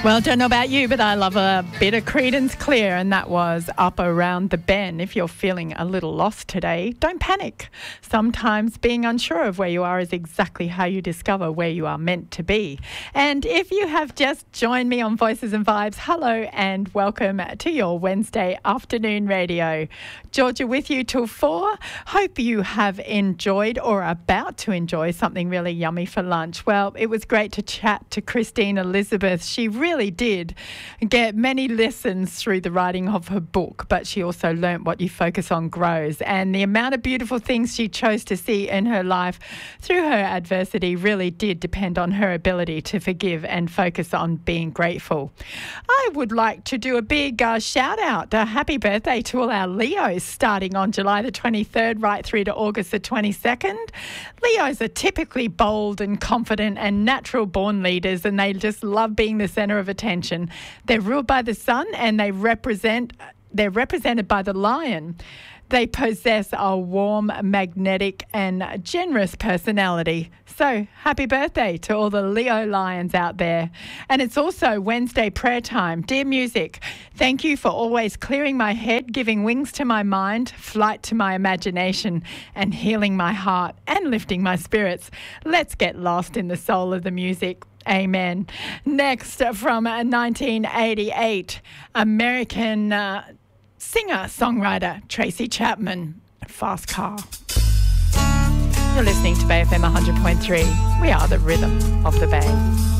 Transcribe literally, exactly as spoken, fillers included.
Well, don't know about you, but I love a bit of Creedence Clear, and that was Up Around the Bend. If you're feeling a little lost today, don't panic. Sometimes being unsure of where you are is exactly how you discover where you are meant to be. And if you have just joined me on Voices and Vibes, hello and welcome to your Wednesday afternoon radio. Georgia with you till four. Hope you have enjoyed or are about to enjoy something really yummy for lunch. Well, it was great to chat to Christine Elizabeth. She really really did get many lessons through the writing of her book, but she also learnt what you focus on grows. And the amount of beautiful things she chose to see in her life through her adversity really did depend on her ability to forgive and focus on being grateful. I would like to do a big uh, shout out, a happy birthday to all our Leos starting on July the twenty-third right through to August the twenty-second. Leos are typically bold and confident and natural born leaders, and they just love being the centre of attention. They're ruled by the sun, and they represent they're represented by the lion. They possess a warm, magnetic and generous personality. So happy birthday to all the Leo lions out there. And it's also Wednesday prayer time. Dear music, thank you for always clearing my head, giving wings to my mind, flight to my imagination, and healing my heart and lifting my spirits. Let's get lost in the soul of the music. Amen. Next, from nineteen eighty-eight, American uh, singer-songwriter Tracy Chapman, Fast Car. You're listening to Bay F M one hundred point three. We are the rhythm of the Bay.